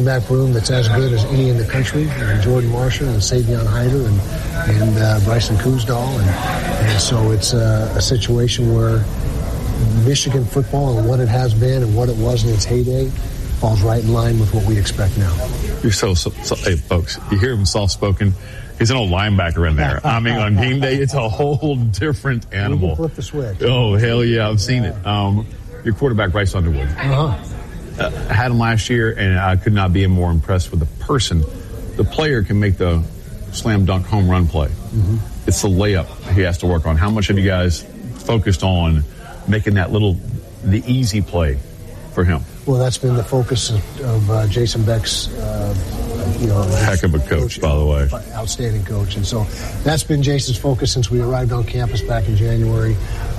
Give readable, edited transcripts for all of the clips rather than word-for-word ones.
running back room that's as good as any in the country, and Jordan Marshall and Savion Hyder and Bryson Kuzdal. And so it's a situation where Michigan football and what it has been and what it was in its heyday falls right in line with what we expect now. You're so hey, folks, you hear him soft-spoken. He's an old linebacker in there. I mean, on game day, it's a whole different animal. You can flip the switch. Oh, hell yeah, I've seen it. Your quarterback, Bryce Underwood. Had him last year, and I could not be more impressed with the person. The player can make the slam dunk home run play. Mm-hmm. It's the layup he has to work on. How much have you guys focused on making that the easy play for him? Well, that's been the focus of Jason Beck's, heck of a coach, by the way. Outstanding coach. And so that's been Jason's focus since we arrived on campus back in January.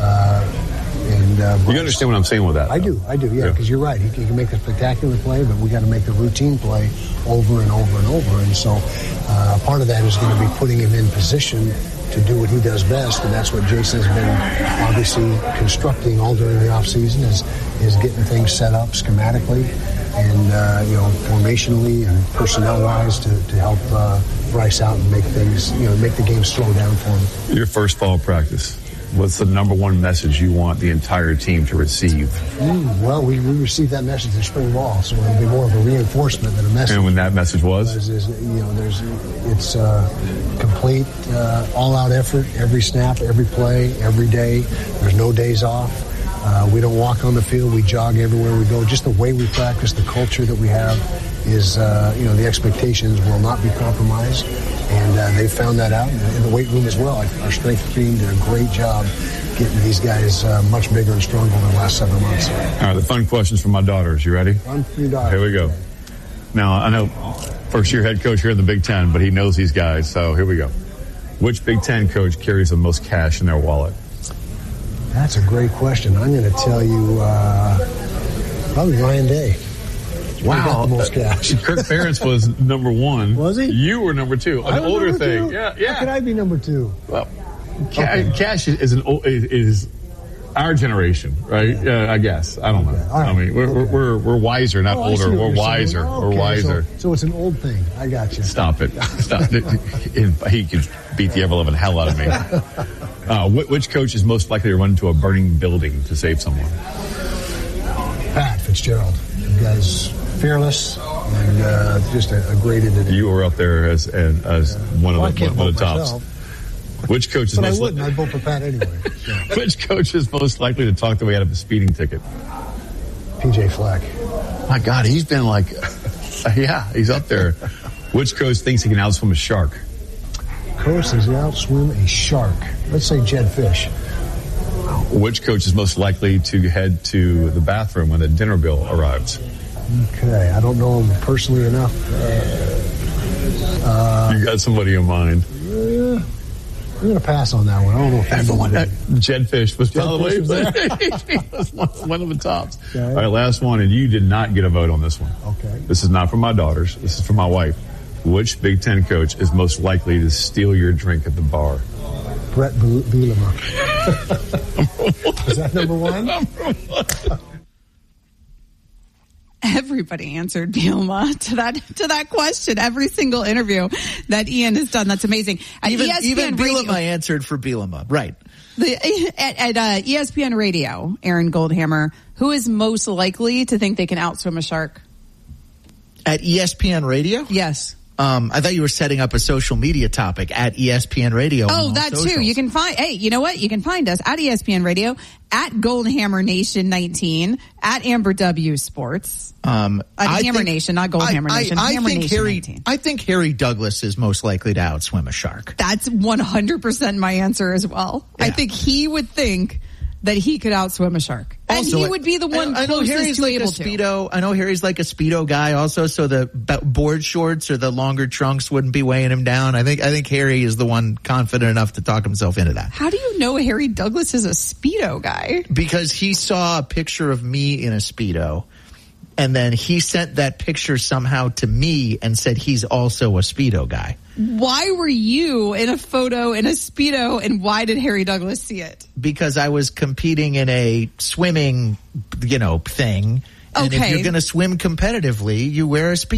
You understand what I'm saying with that? I do, yeah, because you're right. He can make a spectacular play, but we got to make the routine play over and over and over. And so part of that is going to be putting him in position to do what he does best, and that's what Jason's been obviously constructing all during the offseason is getting things set up schematically and formationally and personnel-wise to help Bryce out and make things, make the game slow down for him. Your first fall practice. What's the number one message you want the entire team to receive? Well, we received that message in spring ball, so it'll be more of a reinforcement than a message. And when that message was? It's complete, all-out effort, every snap, every play, every day. There's no days off. We don't walk on the field. We jog everywhere we go. Just the way we practice, the culture that we have is, the expectations will not be compromised. And they found that out in the weight room as well. Our strength team did a great job getting these guys much bigger and stronger in the last 7 months. All right, the fun questions from my daughters. You ready? Fun for your daughters. Here we go. Now, I know first-year head coach here in the Big Ten, but he knows these guys, so here we go. Which Big Ten coach carries the most cash in their wallet? That's a great question. I'm going to tell you probably Ryan Day. Wow, the most cash. Kirk Ferentz was number one. Was he? You were number two. An older thing. Two? Yeah. How could I be number two? Well, cash is our generation, right? Yeah, I guess. I don't know. Right. I mean, we're wiser, not older. We're wiser. We're wiser. So it's an old thing. I got you. Stop it. He could beat the ever-loving hell out of me. Which coach is most likely to run into a burning building to save someone? Pat Fitzgerald. You guys fearless and just a great individual. You were up there as one of the tops. Myself. Which coach is but I wouldn't. I'd vote for Pat anyway. So. Which coach is most likely to talk the way out of a speeding ticket? PJ Fleck. My God, he's been like, he's up there. Which coach thinks he can outswim a shark? Coach thinks he can outswim a shark. Let's say Jed Fish. Which coach is most likely to head to the bathroom when the dinner bill arrives? Okay, I don't know him personally enough. You got somebody in mind? I'm going to pass on that one. I don't know if everyone. Jed Fish was, by the way, he was one of the tops. Okay. All right, last one, and you did not get a vote on this one. Okay. This is not for my daughters. This is for my wife. Which Big Ten coach is most likely to steal your drink at the bar? Brett Bielema. Is that number one? Number one. Everybody answered Bielema to that question. Every single interview that Ian has done. That's amazing. Even Bielema answered for Bielema. Right. At ESPN Radio, Aaron Goldhammer, who is most likely to think they can outswim a shark? At ESPN Radio? Yes. I thought you were setting up a social media topic at ESPN Radio. Oh, that socials. too. You can find, hey, you know what? You can find us at ESPN Radio, at Goldhammer Nation 19, at Amber W Sports. Hammer Nation, not Goldhammer Nation. Hammer Nation 19. I think Harry Douglas is most likely to outswim a shark. That's 100% my answer as well. Yeah. I think he would think that he could outswim a shark. Also, and he would be the one I know Harry's like a Speedo. I know Harry's like a Speedo guy also, so the board shorts or the longer trunks wouldn't be weighing him down. I think Harry is the one confident enough to talk himself into that. How do you know Harry Douglas is a Speedo guy? Because he saw a picture of me in a Speedo, and then he sent that picture somehow to me and said he's also a Speedo guy. Why were you in a photo in a Speedo, and why did Harry Douglas see it? Because I was competing in a swimming, thing. And if you're going to swim competitively, you wear a Speedo.